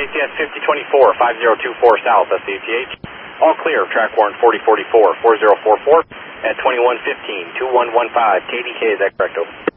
ACS 5024, 5024 south, that's ATH. All clear, track warrant 4044, 4044 at 2115, 2115, KDK, is that correct? Over.